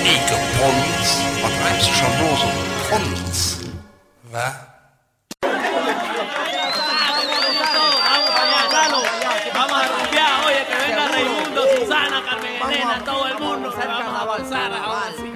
Ike Pons, was treibst du schon los um Pons? Was? Vamos a rumbear, oye, que venga Raimundo, Susana, Carmen Elena, todo el mundo, vamos a avanzar.